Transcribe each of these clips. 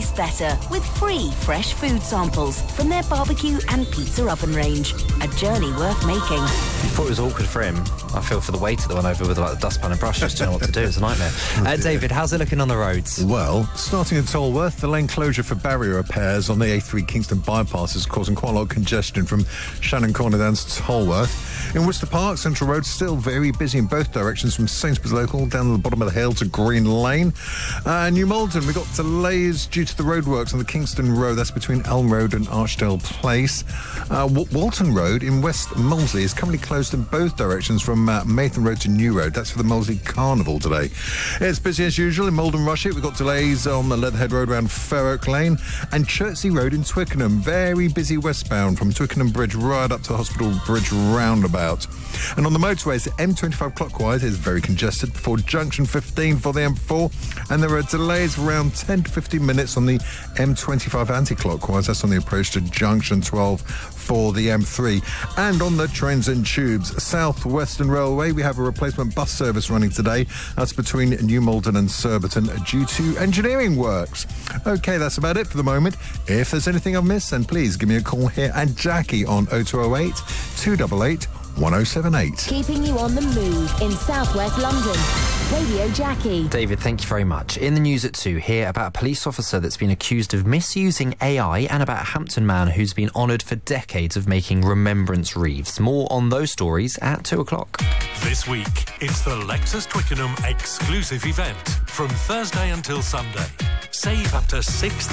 taste better with free fresh food samples from their barbecue and pizza oven range. A journey worth making. You thought it was awkward for him. I feel for the waiter that went over with like the dustpan and brush, just don't know what to do. It's a nightmare. David, how's it looking on the roads? Well, starting in Tolworth, the lane closure for barrier repairs on the A3 Kingston bypass is causing quite a lot of congestion from Shannon Corner down to Tolworth. In Worcester Park, Central Road still very busy in both directions from Sainsbury's Local down to the bottom of the hill to Green Lane. New Malden, we've got delays due to the roadworks on the Kingston Road. That's between Elm Road and Archdale Place. Walton Road in West Molesey is currently closed in both directions from Mathan Road to New Road. That's for the Molesey Carnival today. It's busy as usual in Malden Rushet. We've got delays on the Leatherhead Road around Fair Oak Lane and Chertsey Road in Twickenham. Very busy westbound from Twickenham Bridge right up to the Hospital Bridge roundabout. And on the motorways, the M25 clockwise is very congested before junction 15 for the M4, and there are delays around 10 to 15 minutes on the M25 anti-clockwise. That's on the approach to junction 12 for the M3. And on the trains and tubes, South Western Railway, we have a replacement bus service running today. That's between New Malden and Surbiton due to engineering works. OK, that's about it for the moment. If there's anything I've missed, then please give me a call here at Jackie on 0208 288 1078. Keeping you on the move in southwest London. Radio Jackie. David, thank you very much. In the news at 2, hear about a police officer that's been accused of misusing AI and about a Hampton man who's been honoured for decades of making remembrance wreaths. More on those stories at 2 o'clock. This week, it's the Lexus Twickenham exclusive event from Thursday until Sunday. Save up to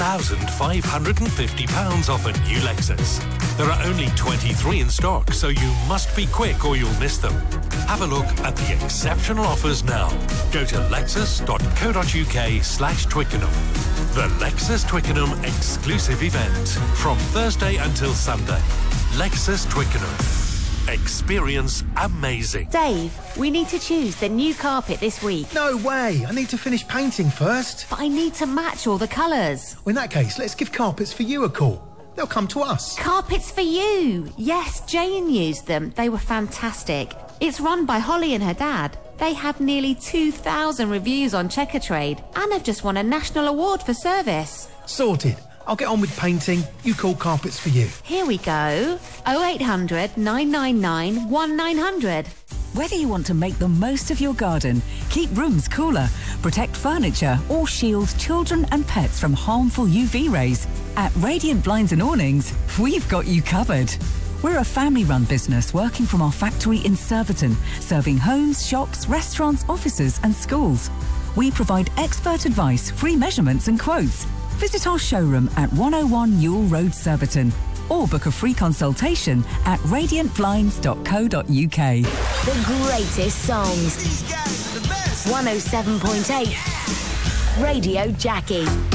£6,550 off a new Lexus. There are only 23 in stock, so you must be quick or you'll miss them. Have a look at the exceptional offers now. Go to lexus.co.uk/Twickenham. The Lexus Twickenham exclusive event from Thursday until Sunday. Lexus Twickenham. Experience amazing. Dave, we need to choose the new carpet this week. No way! I need to finish painting first. But I need to match all the colours. Well, in that case, let's give Carpets for You a call. They'll come to us. Carpets for You! Yes, Jane used them. They were fantastic. It's run by Holly and her dad. They have nearly 2,000 reviews on Checkatrade and have just won a national award for service. Sorted. I'll get on with painting. You call Carpets for You. Here we go. 0800 999 1900. Whether you want to make the most of your garden, keep rooms cooler, protect furniture or shield children and pets from harmful UV rays, at Radiant Blinds and Awnings, we've got you covered. We're a family-run business working from our factory in Surbiton, serving homes, shops, restaurants, offices and schools. We provide expert advice, free measurements and quotes. Visit our showroom at 101 Newell Road, Surbiton, or book a free consultation at radiantblinds.co.uk. The greatest songs. 107.8 Radio Jackie.